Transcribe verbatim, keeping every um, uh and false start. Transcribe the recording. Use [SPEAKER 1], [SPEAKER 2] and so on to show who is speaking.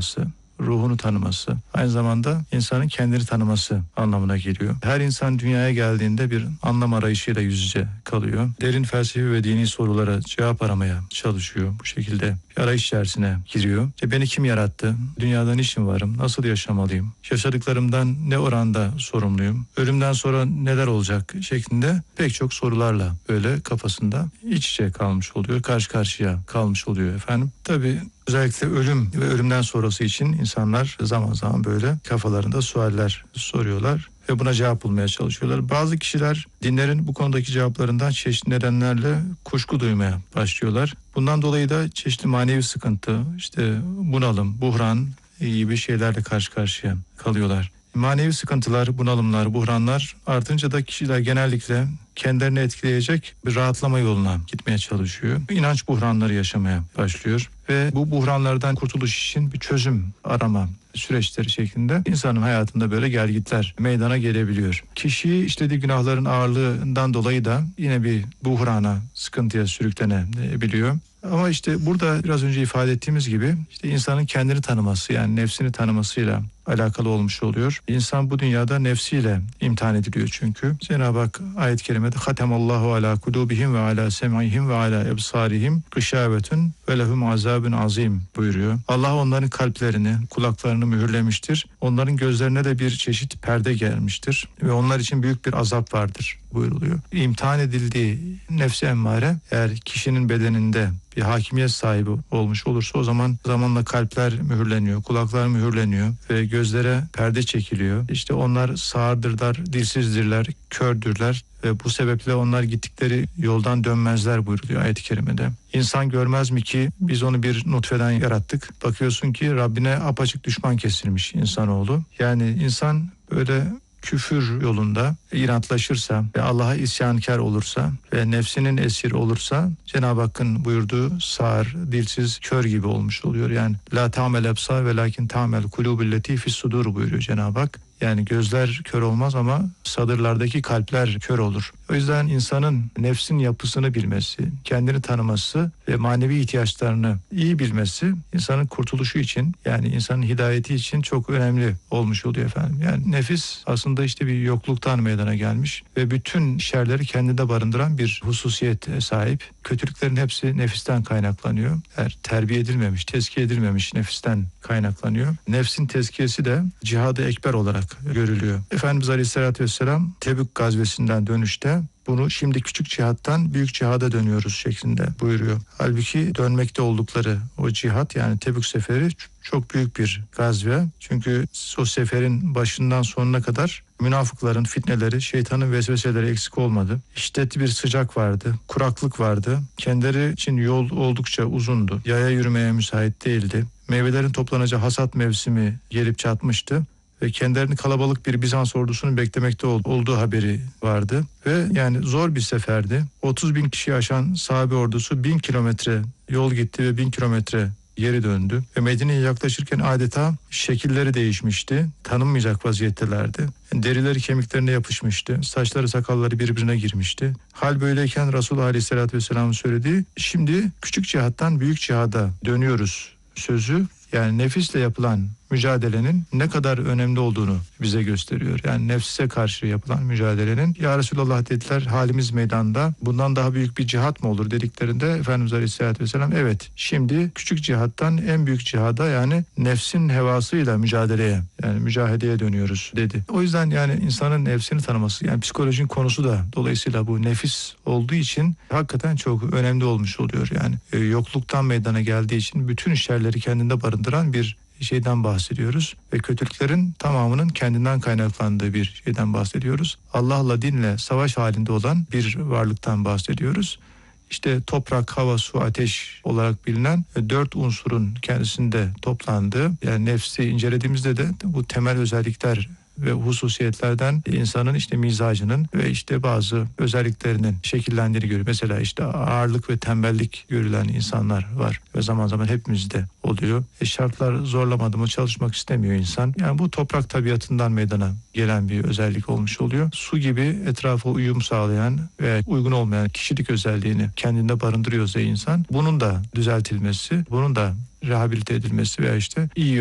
[SPEAKER 1] tanıması, ruhunu tanıması, aynı zamanda insanın kendini tanıması anlamına geliyor. Her insan dünyaya geldiğinde bir anlam arayışıyla yüz yüze kalıyor. Derin felsefi ve dini sorulara cevap aramaya çalışıyor. Bu şekilde bir arayış içerisine giriyor. İşte beni kim yarattı? Dünyada niçin varım? Nasıl yaşamalıyım? Yaşadıklarımdan ne oranda sorumluyum? Ölümden sonra neler olacak? Şeklinde pek çok sorularla böyle kafasında iç içe kalmış oluyor. Karşı karşıya kalmış oluyor efendim. Tabii özellikle ölüm ve ölümden sonrası için insanlar zaman zaman böyle kafalarında sualler soruyorlar ve buna cevap bulmaya çalışıyorlar. Bazı kişiler dinlerin bu konudaki cevaplarından çeşitli nedenlerle kuşku duymaya başlıyorlar. Bundan dolayı da çeşitli manevi sıkıntı, işte bunalım, buhran gibi şeylerle karşı karşıya kalıyorlar. Manevi sıkıntılar, bunalımlar, buhranlar artınca da kişiler genellikle kendilerini etkileyecek bir rahatlama yoluna gitmeye çalışıyor. İnanç buhranları yaşamaya başlıyor ve bu buhranlardan kurtuluş için bir çözüm arama süreçleri şeklinde insanın hayatında böyle gelgitler meydana gelebiliyor. Kişi işlediği günahların ağırlığından dolayı da yine bir buhrana, sıkıntıya sürüklenebiliyor. Ama işte burada biraz önce ifade ettiğimiz gibi işte insanın kendini tanıması, yani nefsini tanımasıyla alakalı olmuş oluyor. İnsan bu dünyada nefsiyle imtihan ediliyor çünkü. Cenab-ı Hak ayet-i kerimede hatemallahu ala kulubihim ve ala sem'ihim ve ala ebsarihim gışavetun ve lehum azabun azim buyuruyor. Allah onların kalplerini, kulaklarını mühürlemiştir. Onların gözlerine de bir çeşit perde gelmiştir ve onlar için büyük bir azap vardır buyuruluyor. İmtihan edildiği nefsi emmare eğer kişinin bedeninde bir hakimiyet sahibi olmuş olursa o zaman zamanla kalpler mühürleniyor, kulaklar mühürleniyor ve gözlere perde çekiliyor. İşte onlar sağırdırlar, dilsizdirler, kördürler ve bu sebeple onlar gittikleri yoldan dönmezler buyuruluyor ayet-i kerimede. İnsan görmez mi ki biz onu bir nutfeden yarattık. Bakıyorsun ki Rabbine apaçık düşman kesilmiş insanoğlu. Yani insan böyle küfür yolunda inatlaşırsa ve Allah'a isyankar olursa ve nefsinin esiri olursa Cenab-ı Hakk'ın buyurduğu sağır, dilsiz, kör gibi olmuş oluyor. Yani la ta'mel ebsar ve lakin ta'mel kulubilleti fis sudur buyuruyor Cenab-ı Hak. Yani gözler kör olmaz ama sadırlardaki kalpler kör olur. O yüzden insanın nefsin yapısını bilmesi, kendini tanıması ve manevi ihtiyaçlarını iyi bilmesi insanın kurtuluşu için, yani insanın hidayeti için çok önemli olmuş oluyor efendim. Yani nefis aslında işte bir yokluktan meydana gelmiş ve bütün şerleri kendinde barındıran bir hususiyete sahip. Kötülüklerin hepsi nefisten kaynaklanıyor. Eğer terbiye edilmemiş, tezkiye edilmemiş nefisten kaynaklanıyor. Nefsin tezkiyesi de cihad-ı ekber olarak görülüyor. Efendimiz Aleyhisselatü Vesselam Tebük gazvesinden dönüşte bunu şimdi küçük cihattan büyük cihada dönüyoruz şeklinde buyuruyor. Halbuki dönmekte oldukları o cihat, yani Tebük seferi çok büyük bir gazve. Çünkü o seferin başından sonuna kadar münafıkların fitneleri, şeytanın vesveseleri eksik olmadı. Şiddetli bir sıcak vardı, kuraklık vardı. Kendileri için yol oldukça uzundu. Yaya yürümeye müsait değildi. Meyvelerin toplanacağı hasat mevsimi gelip çatmıştı ve kendilerini kalabalık bir Bizans ordusunun beklemekte olduğu haberi vardı. Ve yani zor bir seferdi. otuz bin kişi aşan sahabe ordusu bin kilometre yol gitti ve bin kilometre geri döndü. Ve Medine'ye yaklaşırken adeta şekilleri değişmişti. Tanınmayacak vaziyettelerdi. Yani derileri kemiklerine yapışmıştı. Saçları sakalları birbirine girmişti. Hal böyleyken Resulullah Aleyhisselatü Vesselam'ın söylediği şimdi küçük cihattan büyük cihada dönüyoruz sözü, yani nefisle yapılan mücadelenin ne kadar önemli olduğunu bize gösteriyor. Yani nefse karşı yapılan mücadelenin, ya Resulallah dediler, halimiz meydanda, bundan daha büyük bir cihat mı olur dediklerinde Efendimiz Aleyhisselatü Vesselam evet, şimdi küçük cihattan en büyük cihada, yani nefsin hevasıyla mücadeleye, yani mücadeleye dönüyoruz dedi. O yüzden yani insanın nefsini tanıması, yani psikolojinin konusu da dolayısıyla bu nefis olduğu için hakikaten çok önemli olmuş oluyor. Yani e, yokluktan meydana geldiği için bütün şerleri kendinde barındıran bir şeyden bahsediyoruz ve kötülüklerin tamamının kendinden kaynaklandığı bir şeyden bahsediyoruz. Allah'la, dinle savaş halinde olan bir varlıktan bahsediyoruz. İşte toprak, hava, su, ateş olarak bilinen dört unsurun kendisinde toplandığı, yani nefsi incelediğimizde de bu temel özellikler ve hususiyetlerden insanın işte mizacının ve işte bazı özelliklerinin şekillendiğini görüyor. Mesela işte ağırlık ve tembellik görülen insanlar var ve zaman zaman hepimizde oluyor. E şartlar zorlamadı mı çalışmak istemiyor insan. Yani bu toprak tabiatından meydana gelen bir özellik olmuş oluyor. Su gibi etrafa uyum sağlayan ve uygun olmayan kişilik özelliğini kendinde barındırıyorsa insan, bunun da düzeltilmesi, bunun da rehabilite edilmesi veya işte iyi